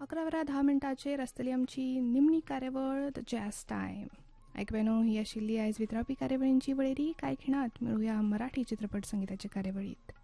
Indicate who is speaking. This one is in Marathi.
Speaker 1: 11:10 आसतली आमची निमणी कार्यावळ द जॅज टायम. ऐकवेनो ही आशिल्ली आयज वितरावपी कार्यावळींची वळेरी. कांय खिणात मेळुया मराठी चित्रपट संगीताचे कार्यावळीत.